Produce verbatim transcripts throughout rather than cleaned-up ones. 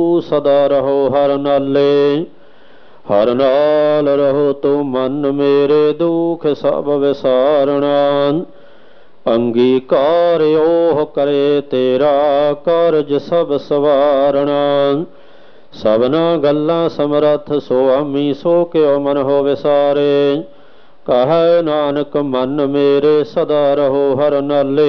सदा रहो हर नाले, हर नाल रहो तू मन मेरे, दुख सब विसारना। अंगीकार ओह करे तेरा, कारज सब सवारना। सबना गल्लां समरथ सुआमी, सो क्यों मन हो विसारे। कहे नानक मन मेरे, सदा रहो हर नाले।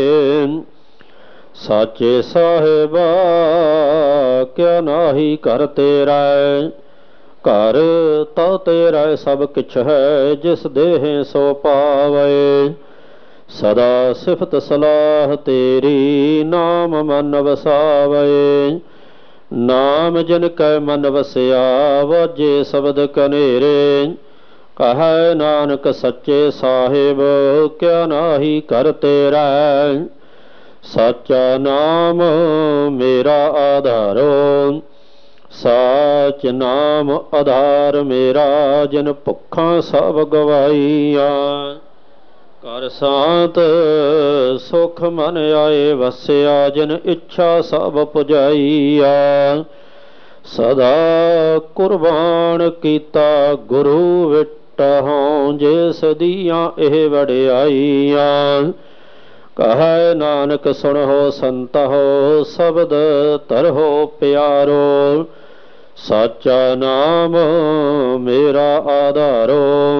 साचे साहिबा क्या नाही कर तेरा, घर तो तेरा सब किछ है, जिस देह सो पावे। सदा सिफत सलाह तेरी, नाम मन वसावे। नाम जिन कै मन वसिया, वाजे शब्द कनेरे। कहे नानक सच्चे साहिब क्या नाही कर तेरा। साचा नाम मेरा आधारो, साच नाम आधार मेरा। जिन भुखा सब गवाईया, कर शांत सुख मन आए वसिया। जिन इच्छा सब पुजाईया, सदा कुर्बान कीता गुरु विटहों। जिस दियां एह वडियाईया, कहे नानक सुनहो संतहो, शब्द तरहो प्यारो। साचा नाम मेरा आधारो,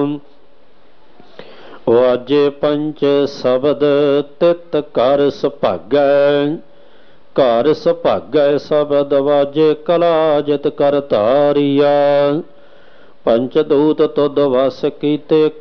वाजे पंच शब्द तित कर सुभागै। घर सुभागै शब्द वाजे, कला जित कर धारिया। पंचदूत तुद वस कीते,